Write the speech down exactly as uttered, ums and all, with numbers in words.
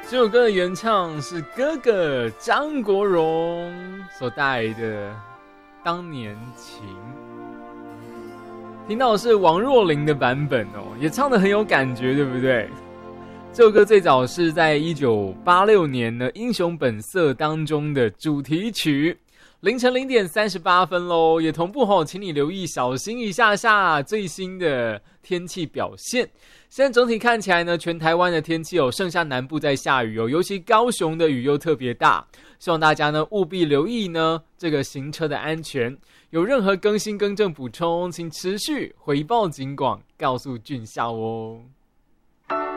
这首歌的原唱是哥哥张国荣所带来的《当年情》，听到的是王若琳的版本哦，也唱得很有感觉，对不对？这首歌最早是在一九八六年的《英雄本色》当中的主题曲。凌晨零点三十八分咯，也同步吼，请你留意小心一下下最新的天气表现。现在整体看起来呢，全台湾的天气有剩下南部在下雨哦，尤其高雄的雨又特别大，希望大家呢务必留意呢这个行车的安全。有任何更新更正补充，请持续回报警广，告诉俊孝哦。